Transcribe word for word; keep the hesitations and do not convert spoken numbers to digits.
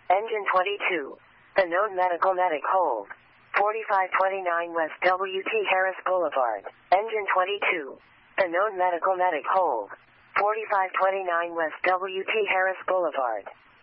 Engine twenty-two. The known medical medic hold. forty-five twenty-nine West W T Harris Boulevard. Engine twenty-two. The known medical medic hold. forty-five twenty-nine West W T Harris Boulevard.